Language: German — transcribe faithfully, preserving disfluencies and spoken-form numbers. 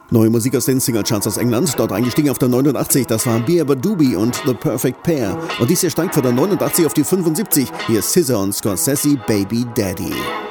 Neue Musik aus den Singlecharts aus England, dort eingestiegen auf der neunundachtzig, das waren Beaver Doobie und The Perfect Pair. Und dies hier steigt von der neunundachtzig auf die fünfundsiebzig, hier ist S Z A und Scorsese, Baby Daddy.